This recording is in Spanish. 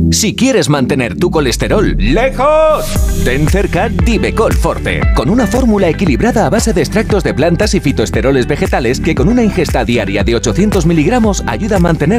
Si quieres mantener tu colesterol lejos, ten cerca Divecol Forte, con una fórmula equilibrada a base de extractos de plantas y fitoesteroles vegetales que con una ingesta diaria de 800 miligramos ayuda a mantener